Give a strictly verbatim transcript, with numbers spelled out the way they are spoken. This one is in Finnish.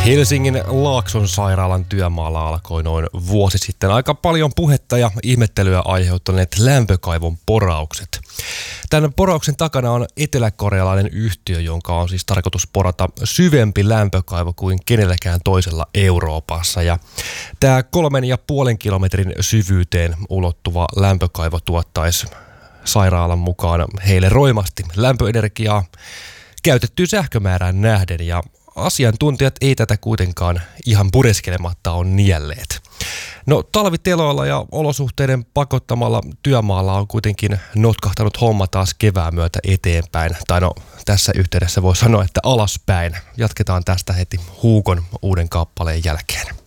Helsingin Laakson sairaalan työmaalla alkoi noin vuosi sitten aika paljon puhetta ja ihmettelyä aiheuttaneet lämpökaivon poraukset. Tämän porauksen takana on eteläkorealainen yhtiö, jonka on siis tarkoitus porata syvempi lämpökaivo kuin kenelläkään toisella Euroopassa. Ja tämä kolmen ja puolen kilometrin syvyyteen ulottuva lämpökaivo tuottaisi sairaalan mukaan heille roimasti lämpöenergiaa käytettyyn sähkömäärään nähden, ja asiantuntijat ei tätä kuitenkaan ihan pureskelematta ole nielleet. No, talviteloilla ja olosuhteiden pakottamalla työmaalla on kuitenkin notkahtanut homma taas kevään myötä eteenpäin. Tai no, tässä yhteydessä voi sanoa, että alaspäin. Jatketaan tästä heti Huukon uuden kappaleen jälkeen.